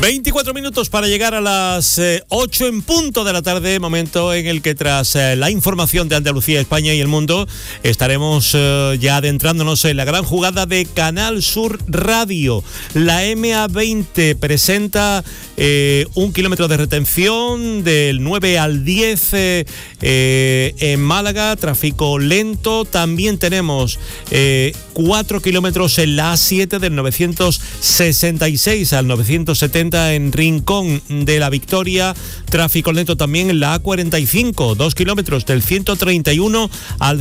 24 minutos para llegar a las 8 en punto de la tarde, momento en el que tras la información de Andalucía, España y el mundo, estaremos ya adentrándonos en la gran jugada de Canal Sur Radio. La MA20 presenta 1 kilómetro de retención del 9 al 10 en Málaga, tráfico lento. También tenemos 4 kilómetros en la A7 del 966 al 970 en Rincón de la Victoria, tráfico lento también en la A45, 2 kilómetros del 131 al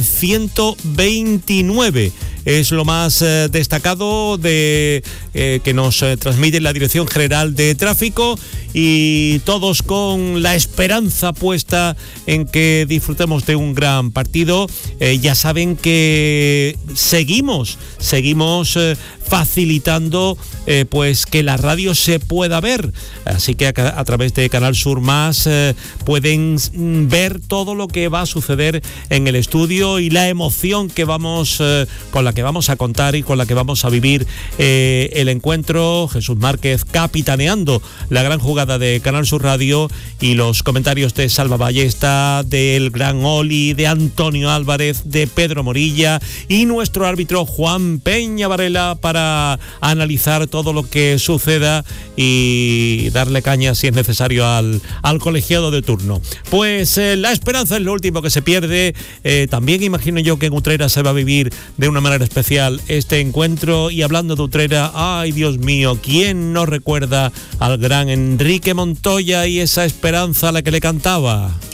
129. Es lo más destacado de que nos transmite la Dirección General de Tráfico, y todos con la esperanza puesta en que disfrutemos de un gran partido. Ya saben que seguimos facilitando pues que la radio se pueda ver, así que a través de Canal Sur Más pueden ver todo lo que va a suceder en el estudio y la emoción que con la que vamos a contar y con la que vamos a vivir el encuentro. Jesús Márquez capitaneando la gran jugada de Canal Sur Radio, y los comentarios de Salva Ballesta, del gran Oli, de Antonio Álvarez, de Pedro Morilla y nuestro árbitro Juan Peña Varela para analizar todo lo que suceda y darle caña si es necesario al colegiado de turno. Pues la esperanza es lo último que se pierde. También imagino yo que en Utrera se va a vivir de una manera especial este encuentro, y hablando de Utrera, ay Dios mío, ¿quién no recuerda al gran Enrique Montoya y esa esperanza a la que le cantaba?